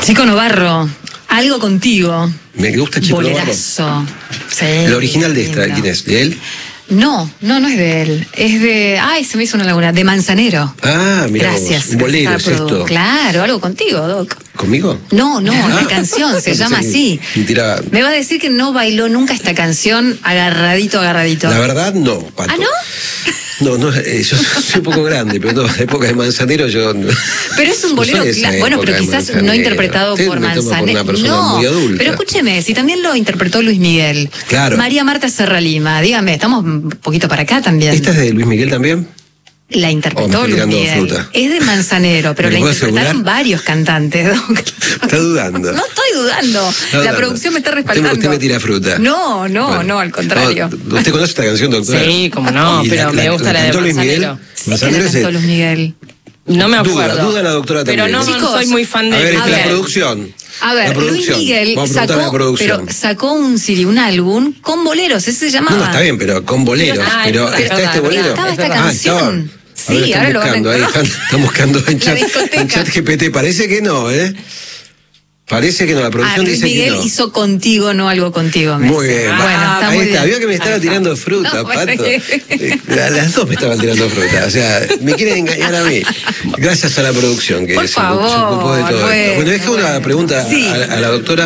Chico Novarro, algo contigo. Me gusta Chico Novarro. Bolerazo. Sí, el original de esta, ¿quién es? ¿De él? No es de él. Es de... Ay, se me hizo una laguna. De Manzanero. Ah, mira. Gracias. Un bolero es esto. Claro, algo contigo, Doc. ¿Conmigo? No, la canción se llama así. Mentira. Me va a decir que no bailó nunca esta canción agarradito. La verdad, no, Pato. ¿Ah, no? No, yo soy un poco grande, pero no, la época de Manzanero yo... Pero es un bolero, bueno, pero quizás no interpretado por Manzanero. No, pero escúcheme, si también lo interpretó Luis Miguel. Claro. María Marta Serralima, dígame, estamos un poquito para acá también. ¿Esta es de Luis Miguel también? La interpretó Luis Miguel. Fruta. Es de Manzanero, pero la interpretaron varios cantantes. Está dudando. No estoy dudando. La producción me está respaldando. Usted me tira fruta. No, al contrario. ¿Usted conoce esta canción, doctora? Sí, como no, pero me gusta la de Manzanero. Manzanero es Luis Miguel. No me acuerdo. Duda la doctora también. Pero no soy muy fan de... A ver, la producción. A ver, Luis Miguel sacó un álbum con boleros, ese se llamaba. No, está bien, pero con boleros. Pero está este bolero. Estaba esta canción. Sí, ahora lo van a encontrar. Están buscando en chat GPT. Parece que no, ¿eh? Parece que no, la producción dice que no. Miguel hizo contigo, no algo contigo. Muy bien. Bueno, ahí está. Vio que me estaba tirando fruta, Pato. Las dos me estaban tirando fruta. O sea, me quieren engañar a mí. Gracias a la producción que se ocupó de todo esto. Bueno, deja una pregunta a la doctora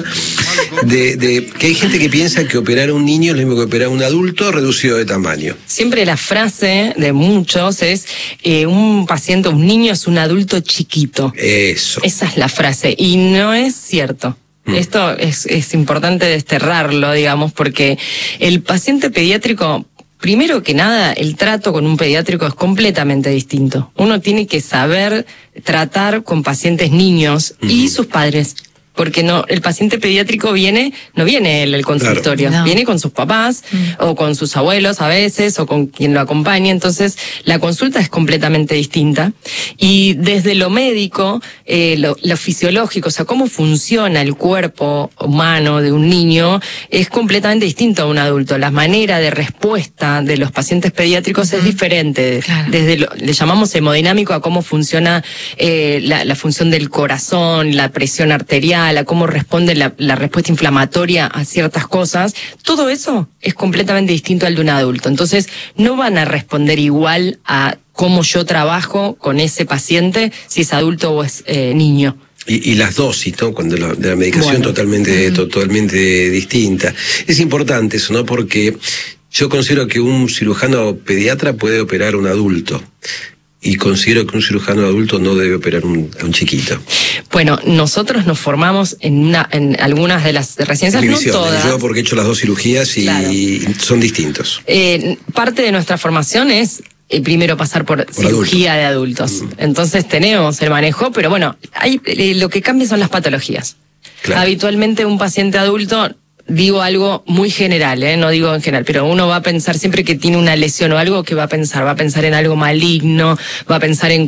de que hay gente que piensa que operar a un niño es lo mismo que operar a un adulto reducido de tamaño. Siempre la frase de muchos es un niño es un adulto chiquito. Eso. Esa es la frase. Y no es cierto. Esto es importante desterrarlo, digamos, porque el paciente pediátrico, primero que nada, el trato con un pediátrico es completamente distinto. Uno tiene que saber tratar con pacientes niños y sus padres. Porque el paciente pediátrico no viene él al consultorio, claro. Viene con sus papás o con sus abuelos a veces o con quien lo acompaña, entonces la consulta es completamente distinta. Y desde lo médico, lo fisiológico, o sea, cómo funciona el cuerpo humano de un niño es completamente distinto a un adulto. La manera de respuesta de los pacientes pediátricos es diferente. Claro. Desde le llamamos hemodinámico a cómo funciona la función del corazón, la presión arterial, a cómo responde la respuesta inflamatoria a ciertas cosas, todo eso es completamente distinto al de un adulto. Entonces, no van a responder igual a cómo yo trabajo con ese paciente, si es adulto o es niño. Y las dosis, ¿no? Cuando de la medicación totalmente distinta. Es importante eso, ¿no? Porque yo considero que un cirujano pediatra puede operar a un adulto. Y considero que un cirujano adulto no debe operar a un chiquito. Bueno, nosotros nos formamos en algunas de las residencias, no todas. Yo porque he hecho las dos cirugías y son distintos. Parte de nuestra formación es primero pasar por cirugía de adultos. Entonces tenemos el manejo, pero bueno, lo que cambia son las patologías. Claro. Habitualmente un paciente adulto... Digo algo muy general, no digo en general, pero uno va a pensar siempre que tiene una lesión o algo que va a pensar en algo maligno, va a pensar en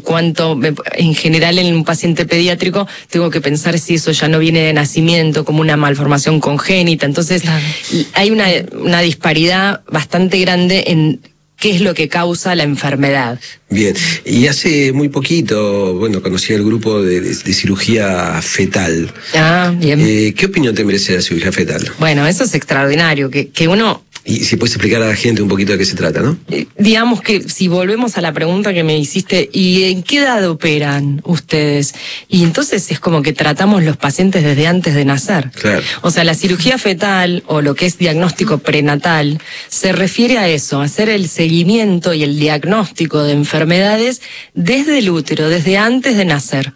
general en un paciente pediátrico, tengo que pensar si eso ya no viene de nacimiento, como una malformación congénita. Entonces, claro, hay una disparidad bastante grande en qué es lo que causa la enfermedad. Bien, y hace muy poquito, conocí el grupo de cirugía fetal. Ah, bien. ¿Qué opinión te merece la cirugía fetal? Bueno, eso es extraordinario, que uno... Y si puedes explicar a la gente un poquito de qué se trata, ¿no? Digamos que si volvemos a la pregunta que me hiciste, ¿y en qué edad operan ustedes? Y entonces es como que tratamos los pacientes desde antes de nacer. Claro. O sea, la cirugía fetal o lo que es diagnóstico prenatal se refiere a eso, a hacer el seguimiento y el diagnóstico de enfermedades desde el útero, desde antes de nacer.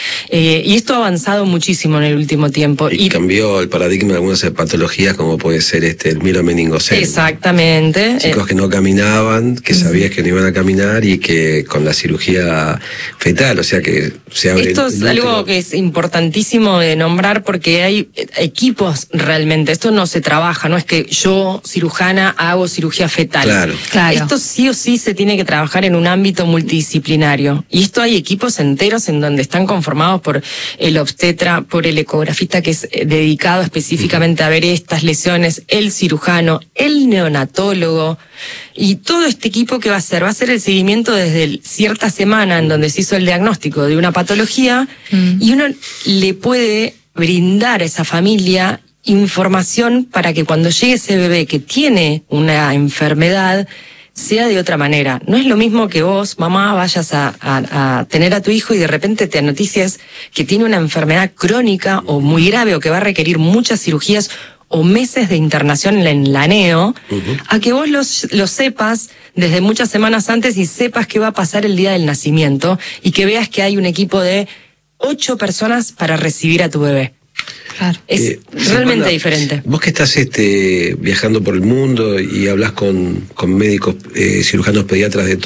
Y esto ha avanzado muchísimo en el último tiempo. Y cambió el paradigma de algunas patologías como puede ser el mielomeningocele. Exactamente. Chicos que no caminaban, que sabías que no iban a caminar y que con la cirugía fetal, o sea que se abre. Esto es algo que es importantísimo de nombrar porque hay equipos realmente. Esto no se trabaja, no es que yo, cirujana, hago cirugía fetal. Claro. Esto sí o sí se tiene que trabajar en un ámbito multidisciplinario. Y esto hay equipos enteros en donde están conformados por el obstetra, por el ecografista que es dedicado específicamente a ver estas lesiones, el cirujano, el neonatólogo y todo este equipo que va a hacer el seguimiento desde cierta semana en donde se hizo el diagnóstico de una patología y uno le puede brindar a esa familia información para que cuando llegue ese bebé que tiene una enfermedad, sea de otra manera. No es lo mismo que vos, mamá, vayas a tener a tu hijo y de repente te noticias que tiene una enfermedad crónica o muy grave o que va a requerir muchas cirugías o meses de internación en la NEO, a que vos lo sepas desde muchas semanas antes y sepas qué va a pasar el día del nacimiento y que veas que hay un equipo de 8 personas para recibir a tu bebé. Claro. Es realmente diferente. Vos que estás viajando por el mundo y hablas con médicos, cirujanos pediatras de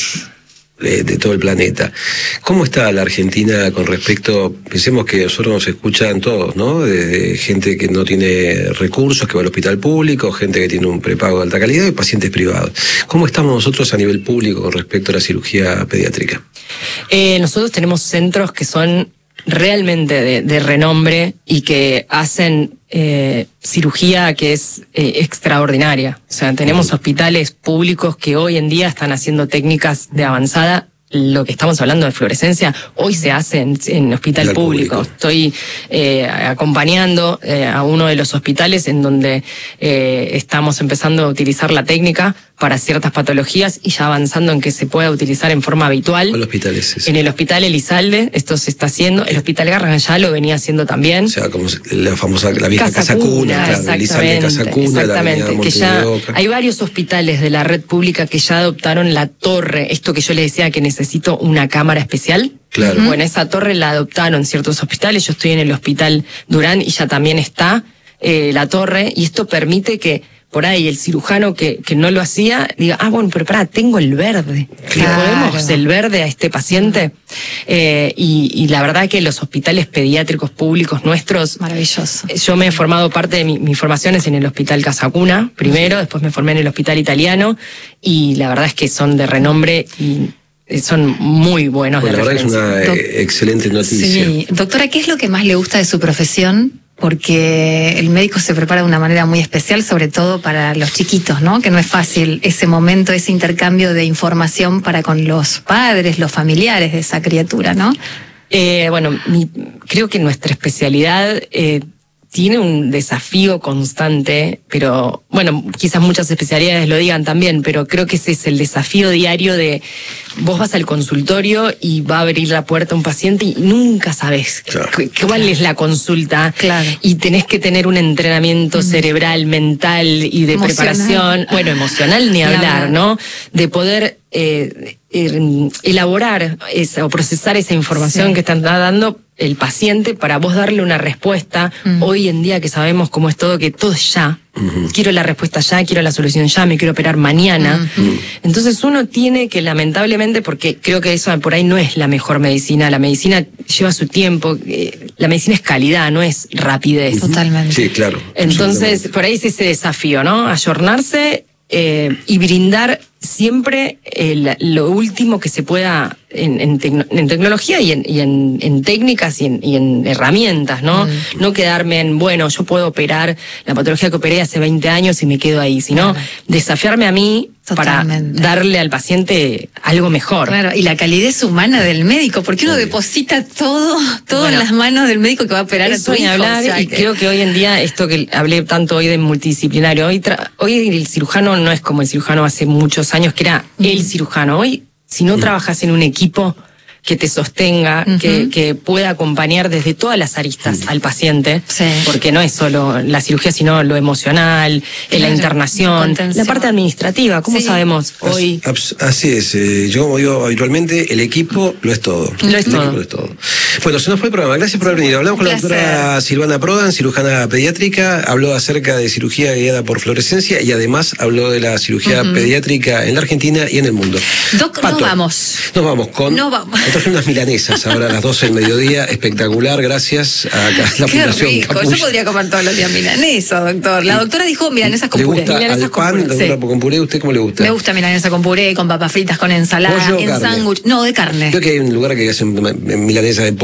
todo el planeta, ¿cómo está la Argentina con respecto? Pensemos que nosotros nos escuchan todos, ¿no? Desde gente que no tiene recursos, que va al hospital público, gente que tiene un prepago de alta calidad y pacientes privados. ¿Cómo estamos nosotros a nivel público con respecto a la cirugía pediátrica? Nosotros tenemos centros que son realmente de renombre y que hacen cirugía que es extraordinaria. O sea, tenemos hospitales públicos que hoy en día están haciendo técnicas de avanzada. Lo que estamos hablando de fluorescencia hoy se hace en hospital público. Estoy acompañando a uno de los hospitales en donde estamos empezando a utilizar la técnica para ciertas patologías y ya avanzando en que se pueda utilizar en forma habitual. ¿Cuál hospital es ese? En el hospital Elizalde, esto se está haciendo. El hospital Garrahan ya lo venía haciendo también. O sea, como la vieja Casa Cuna, claro, Elizalde Casa Cuna. Exactamente, que ya hay varios hospitales de la red pública que ya adoptaron la torre, esto que yo le decía que necesito una cámara especial. Claro. Bueno, esa torre la adoptaron ciertos hospitales. Yo estoy en el hospital Durán y ya también está la torre, y esto permite que por ahí el cirujano que no lo hacía diga, bueno, pero pará, tengo el verde. Claro. ¿Le podemos el verde a este paciente? Y la verdad que los hospitales pediátricos públicos nuestros... Maravilloso. Yo me he formado parte de mi formación es en el hospital Casa Cuna, primero, después me formé en el hospital italiano, y la verdad es que son de renombre y son muy buenos de referencia. La verdad es una excelente noticia. Sí. Doctora, ¿qué es lo que más le gusta de su profesión? Porque el médico se prepara de una manera muy especial, sobre todo para los chiquitos, ¿no? Que no es fácil ese momento, ese intercambio de información para con los padres, los familiares de esa criatura, ¿no? Bueno, creo que nuestra especialidad tiene un desafío constante, pero bueno, quizás muchas especialidades lo digan también, pero creo que ese es el desafío diario de vos vas al consultorio y va a abrir la puerta un paciente y nunca sabés cuál es la consulta. Claro. Y tenés que tener un entrenamiento cerebral, mental y de preparación, bueno, emocional ni hablar, ¿no? De poder elaborar o procesar esa información que están dando el paciente para vos darle una respuesta. Hoy en día que sabemos cómo es todo, que todo es ya. Quiero la respuesta ya, quiero la solución ya, me quiero operar mañana. Entonces uno tiene que, lamentablemente, porque creo que eso por ahí no es la mejor medicina, la medicina lleva su tiempo, la medicina es calidad, no es rapidez. Totalmente. Sí, claro. Entonces, por ahí es ese desafío, ¿no? Ayornarse y brindar siempre lo último que se pueda en tecnología y en técnicas y en herramientas, ¿no? No quedarme en, bueno, yo puedo operar la patología que operé hace 20 años y me quedo ahí, sino desafiarme a mí para darle al paciente algo mejor. Claro, y la calidez humana del médico, porque uno deposita todo en las manos del médico que va a operar a tu hijo. Hablar, y creo que hoy en día, esto que hablé tanto hoy de multidisciplinario, hoy el cirujano no es como el cirujano hace muchos años, que era el cirujano. Hoy, si no trabajas en un equipo que te sostenga, que pueda acompañar desde todas las aristas al paciente, porque no es solo la cirugía, sino lo emocional, la internación, la parte administrativa, ¿cómo sabemos hoy? Así es, yo como digo habitualmente, el equipo lo es todo. Lo es todo. Bueno, se nos fue el programa, gracias por haber venido. Hablamos con la doctora Silvana Prodan, cirujana pediátrica, habló acerca de cirugía guiada por fluorescencia y además habló de la cirugía pediátrica en la Argentina y en el mundo. Doc, Pato, nos vamos con unas milanesas ahora a las 12 del mediodía, espectacular, gracias a la Fundación rico. Capuch. Yo podría comer todos los días milanesa, doctor. La doctora dijo milanesas con puré. ¿Le gusta al pan, doctora, con puré? ¿Usted cómo le gusta? Me gusta milanesa con puré, con papas fritas, con ensalada, en sándwich. No, de carne. Creo que hay un lugar que hacen milanesa de pollo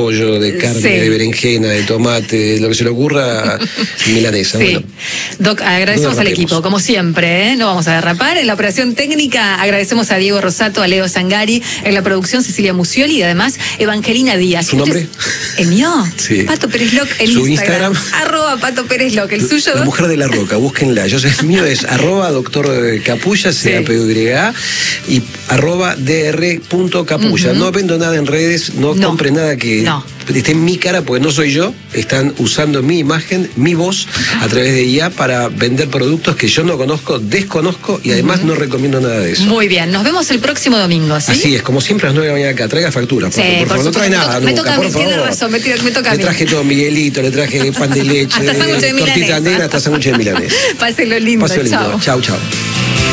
pollo, de carne, de berenjena, de tomate, de lo que se le ocurra, milanesa. Sí. Bueno, Doc, agradecemos al equipo, como siempre, ¿eh? No vamos a derrapar. En la operación técnica agradecemos a Diego Rosato, a Leo Zangari, en la producción Cecilia Musioli y además Evangelina Díaz. ¿Su nombre? ¿El mío? Sí. Pato Pérez Loc en Su Instagram. @Pato Pérez Loc. ¿El suyo? La Mujer de la Roca, búsquenla. El mío es @Dr. Capulla, CAPUYA, y @dr.capulla. No vendo nada en redes, no compren nada que esté en mi cara, porque no soy yo. Están usando mi imagen, mi voz, a través de IA para vender productos que yo no conozco, desconozco y además no recomiendo nada de eso. Muy bien, nos vemos el próximo domingo, ¿sí? Así es, como siempre a las 9 de la mañana acá. Traiga facturas, por favor. No trae nada me nunca, toca a mí, por favor. tiene razón, me toca a mí. Le traje todo Miguelito, le traje pan de leche, hasta sándwich de tortita milanesa. negra, hasta sándwich de milanesa. Páselo lindo, Páselo lindo. chao. Chau.